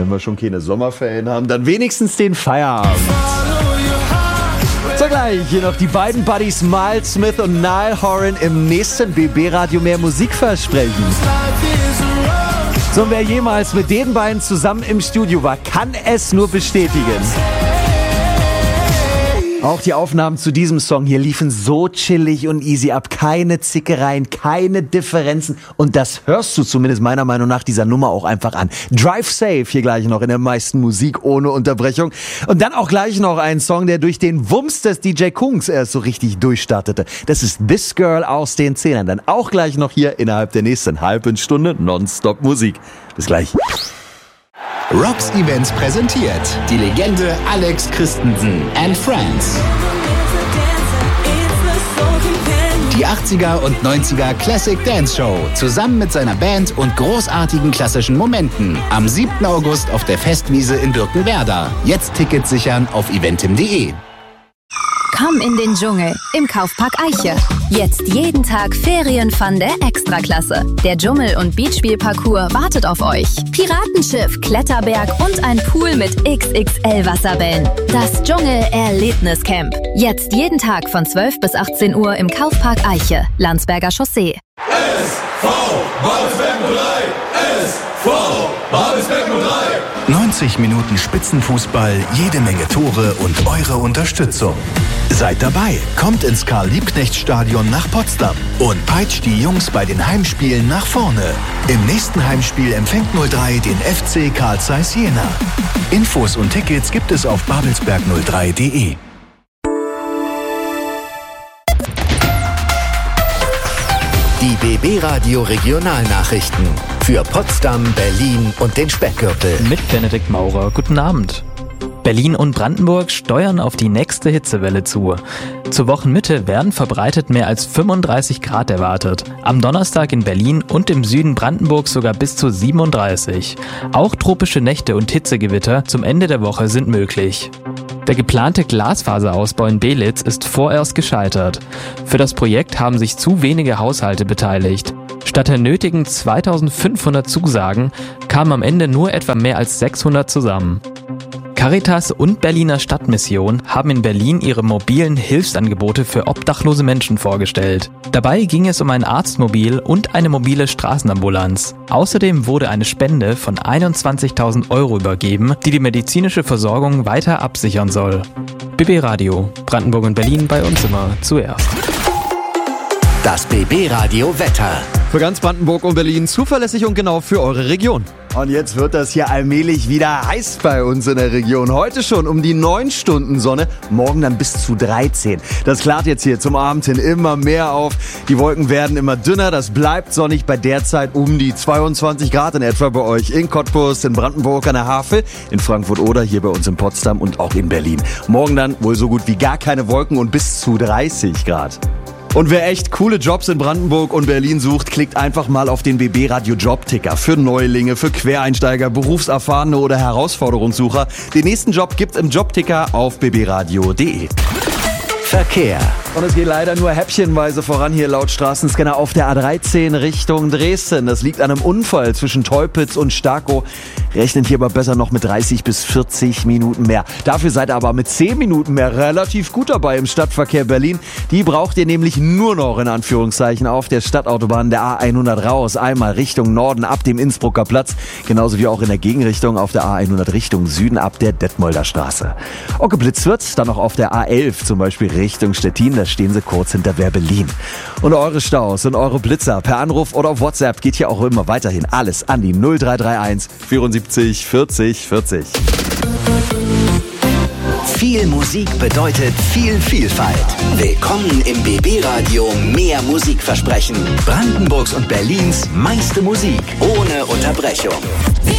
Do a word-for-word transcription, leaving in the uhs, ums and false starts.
wenn wir schon keine Sommerferien haben, dann wenigstens den Feierabend. So, gleich hier noch die beiden Buddies Miles Smith und Niall Horan im nächsten B B-Radio mehr Musik versprechen. So, wer jemals mit den beiden zusammen im Studio war, kann es nur bestätigen. Auch die Aufnahmen zu diesem Song hier liefen so chillig und easy ab. Keine Zickereien, keine Differenzen. Und das hörst du zumindest meiner Meinung nach dieser Nummer auch einfach an. Drive Safe hier gleich noch in der meisten Musik ohne Unterbrechung. Und dann auch gleich noch ein Song, der durch den Wumms des D J Kungs erst so richtig durchstartete. Das ist This Girl aus den Zehnern. Dann auch gleich noch hier innerhalb der nächsten halben Stunde Nonstop Musik. Bis gleich. Rocks Events präsentiert die Legende Alex Christensen and Friends. Die achtziger und neunziger Classic Dance Show zusammen mit seiner Band und großartigen klassischen Momenten am siebten August auf der Festwiese in Birkenwerder. Jetzt Tickets sichern auf eventim punkt de. Komm in den Dschungel im Kaufpark Eiche. Jetzt jeden Tag Ferienfun der Extraklasse. Der Dschungel- und Beachspielparcours wartet auf euch. Piratenschiff, Kletterberg und ein Pool mit X X L-Wasserbällen. Das Dschungel-Erlebniscamp. Jetzt jeden Tag von zwölf bis achtzehn Uhr im Kaufpark Eiche, Landsberger Chaussee. S V Babelsberg null drei! S V Babelsberg null drei! neunzig Minuten Spitzenfußball, jede Menge Tore und eure Unterstützung. Seid dabei, kommt ins Karl-Liebknecht-Stadion nach Potsdam und peitscht die Jungs bei den Heimspielen nach vorne. Im nächsten Heimspiel empfängt null drei den F C Carl Zeiss Jena. Infos und Tickets gibt es auf babelsberg null drei punkt de. Die B B-Radio Regionalnachrichten für Potsdam, Berlin und den Speckgürtel. Mit Benedikt Maurer. Guten Abend. Berlin und Brandenburg steuern auf die nächste Hitzewelle zu. Zur Wochenmitte werden verbreitet mehr als fünfunddreißig Grad erwartet. Am Donnerstag in Berlin und im Süden Brandenburgs sogar bis zu siebenunddreißig. Auch tropische Nächte und Hitzegewitter zum Ende der Woche sind möglich. Der geplante Glasfaserausbau in Belitz ist vorerst gescheitert. Für das Projekt haben sich zu wenige Haushalte beteiligt. Statt der nötigen zweitausendfünfhundert Zusagen kamen am Ende nur etwa mehr als sechshundert zusammen. Caritas und Berliner Stadtmission haben in Berlin ihre mobilen Hilfsangebote für obdachlose Menschen vorgestellt. Dabei ging es um ein Arztmobil und eine mobile Straßenambulanz. Außerdem wurde eine Spende von einundzwanzigtausend Euro übergeben, die die medizinische Versorgung weiter absichern soll. B B-Radio, Brandenburg und Berlin, bei uns immer zuerst. Das B B-Radio Wetter. Für ganz Brandenburg und Berlin zuverlässig und genau für eure Region. Und jetzt wird das hier allmählich wieder heiß bei uns in der Region. Heute schon um die neun Stunden Sonne, morgen dann bis zu dreizehn. Das klart jetzt hier zum Abend hin immer mehr auf. Die Wolken werden immer dünner, das bleibt sonnig bei derzeit um die zweiundzwanzig Grad in etwa bei euch in Cottbus, in Brandenburg an der Havel, in Frankfurt oder hier bei uns in Potsdam und auch in Berlin. Morgen dann wohl so gut wie gar keine Wolken und bis zu dreißig Grad. Und wer echt coole Jobs in Brandenburg und Berlin sucht, klickt einfach mal auf den B B-Radio Jobticker. Für Neulinge, für Quereinsteiger, Berufserfahrene oder Herausforderungssucher. Den nächsten Job gibt's im Jobticker auf b b radio punkt de. Verkehr. Und es geht leider nur häppchenweise voran hier laut Straßenscanner auf der A dreizehn Richtung Dresden. Das liegt an einem Unfall zwischen Teupitz und Starkow. Rechnet hier aber besser noch mit dreißig bis vierzig Minuten mehr. Dafür seid ihr aber mit zehn Minuten mehr relativ gut dabei im Stadtverkehr Berlin. Die braucht ihr nämlich nur noch in Anführungszeichen auf der Stadtautobahn der A hundert raus. Einmal Richtung Norden ab dem Innsbrucker Platz. Genauso wie auch in der Gegenrichtung auf der A hundert Richtung Süden ab der Detmolder Straße. Auch geblitzt wird's dann noch auf der A elf zum Beispiel Richtung Stettin. Da stehen sie kurz hinter Werbelin. Und eure Staus und eure Blitzer per Anruf oder auf WhatsApp geht hier auch immer weiterhin alles an die null drei drei eins vierundsiebzig vierzig vierzig. Viel Musik bedeutet viel Vielfalt. Willkommen im B B-Radio Mehr Musikversprechen. Brandenburgs und Berlins meiste Musik ohne Unterbrechung.